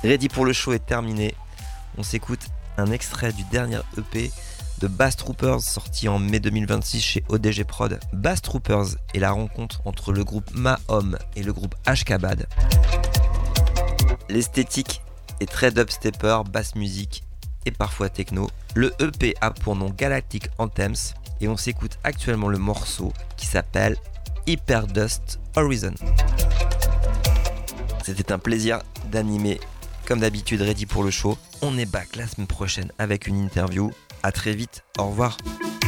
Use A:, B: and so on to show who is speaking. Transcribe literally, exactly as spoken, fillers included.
A: Ready pour le show est terminé. On s'écoute un extrait du dernier E P de Bass Troopers sorti en mai deux mille vingt-six chez O D G Prod. Bass Troopers est la rencontre entre le groupe Mahom et le groupe Ashkabad. L'esthétique est très dubstepper, bass music et parfois techno. Le E P a pour nom Galactic Anthems et on s'écoute actuellement le morceau qui s'appelle Hyperdust Horizon. C'était un plaisir d'animer comme d'habitude Ready pour le show. On est back la semaine prochaine avec une interview. À très vite, au revoir.